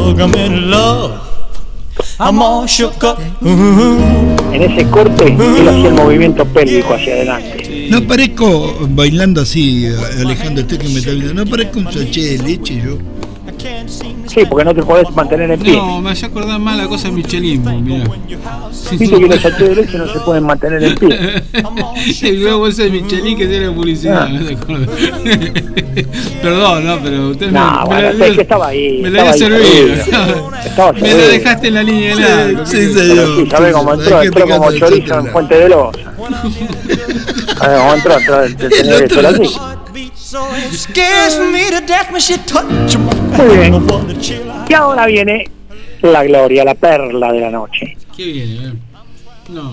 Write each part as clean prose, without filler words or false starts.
dog, I'm in love. I'm all shook up. En ese corte, él hacía el movimiento pélvico hacia adelante. No parezco, bailando así, Alejandro, usted que me está viendo, no parezco un sachet de leche yo. Sí, porque no te podés mantener en pie. No, me hacía acordar más la cosa de Michelin, mirá. Viste que los sachets de leche no se pueden mantener en pie. El globo ese de Michelin que tiene publicidad, no te acuerdas. Perdón, no, pero usted no, es que estaba ahí. Me lo había servido. Me lo dejaste en la línea de largo. Sí, señor. Sí, ¿sabés cómo entró? Entró como chorizo en Fuente de Loza. ¿Sabés cómo entró? De tener eso así. Muy bien. Y ahora viene la gloria, la perla de la noche. ¿Qué viene? No.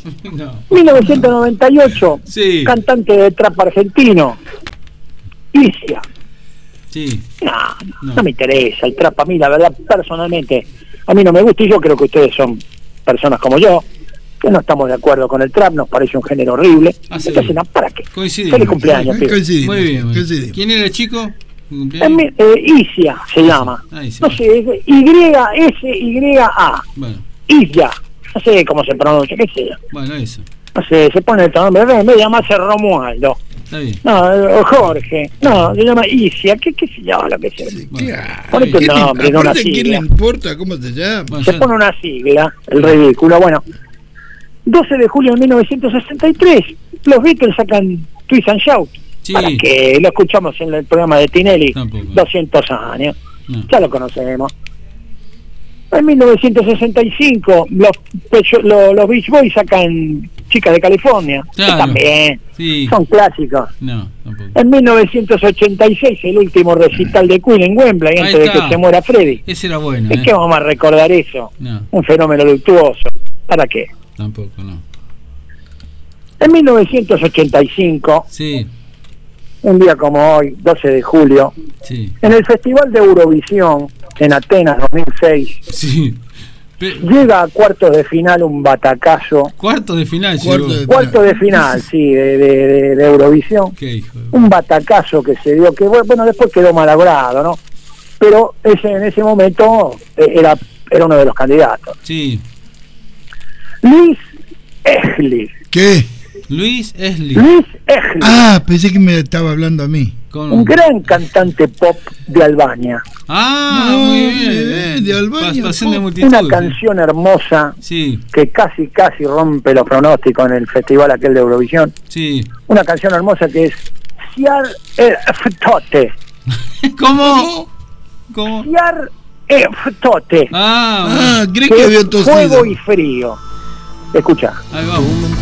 1998, sí. Cantante de trap argentino, Isia. Sí. No me interesa el trap a mí, la verdad, personalmente, a mí no me gusta y yo creo que ustedes son personas como yo, que no estamos de acuerdo con el trap, nos parece un género horrible. Sí. Entonces, no, ¿para qué? Coincidimos. Feliz cumpleaños, tío. Muy bien. ¿Quién era el chico? Isia se llama. Sí. No sé, es Y-S-Y-A. Bueno. Isia. No sé cómo se pronuncia, qué sé yo. Bueno, eso. No sé, se pone el nombre, en vez de llamarse Romualdo. Está bien. No, Jorge. No, se llama Isia. ¿Qué se llama lo que sea? Ponete el nombre, no una sigla. ¿Quién le importa cómo se llama? Bueno, se pone una sigla, el ridículo. Bueno, 12 de julio de 1963, los Beatles sacan Twist and Shout. Sí. Para que lo escuchamos en el programa de Tinelli, Tampoco. 200 años. No. Ya lo conocemos. En 1965, los Beach Boys sacan Chica de California. Claro. Que también Sí. son clásicos. No, tampoco. En 1986, el último recital de Queen en Wembley, Ahí antes de está. que se muera Freddie. Ese era bueno. ¿Es que vamos a recordar eso? No, Un fenómeno luctuoso. ¿Para qué? tampoco, no. En 1985, Sí, un día como hoy, 12 de julio, sí, en el Festival de Eurovisión, en Atenas 2006, sí. llega a cuartos de final un batacazo. Cuarto de final Cuarto de final, sí, de Eurovisión. Qué hijo de... Un batacazo que se dio, que bueno, después quedó malogrado, ¿no? Pero en ese momento era uno de los candidatos. Sí. Luis Esli. ¿Qué? Luis Esli. Ah, pensé que me estaba hablando a mí. Un gran cantante pop de Albania. Ah, No, muy bien. de Albania. Pasión de multitud. Una canción hermosa, Sí, que casi rompe los pronósticos en el festival aquel de Eurovisión. sí. Una canción hermosa que es Siar Ftote. ¿Cómo? Siar Ftote. Ah, Ah, creí que que había es tosido. fuego y frío. Escucha. ahí vamos.